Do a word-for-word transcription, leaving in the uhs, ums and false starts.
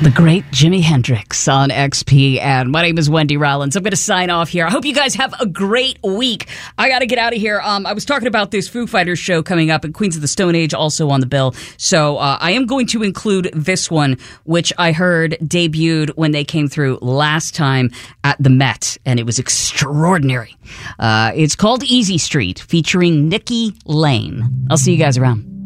The great Jimi Hendrix on X P N. My name is Wendy Rollins. I'm going to sign off here. I hope you guys have a great week. I got to get out of here. Um, I was talking about this Foo Fighters show coming up, and Queens of the Stone Age also on the bill. So uh, I am going to include this one, which I heard debuted when they came through last time at the Met, and it was extraordinary. Uh, it's called Easy Street, featuring Nikki Lane. I'll see you guys around.